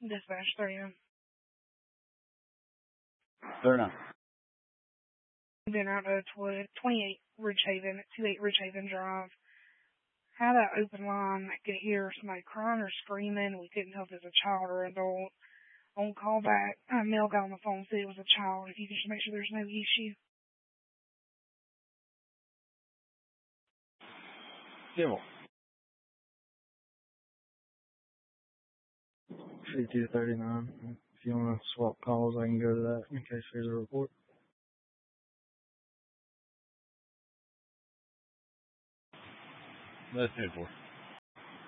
Dispatch 39. 39. Been out of 28 Ridgehaven, 28 Ridgehaven Drive. Had an open line. I could hear somebody crying or screaming. We couldn't tell if it was a child or adult. On call back, a male guy on the phone said it was a child. If you could just make sure there's no issue. Civil. C239. If you want to swap calls, I can go to that in case there's a report. That's 10-4.